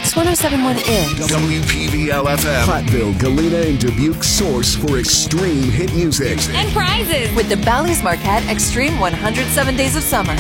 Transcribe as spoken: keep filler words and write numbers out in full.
X ten seventy-one is W P V L F M. Platteville, Galena, and Dubuque's source for extreme hit music. and prizes with the Bally's Marquette Extreme one hundred seven Days of Summer.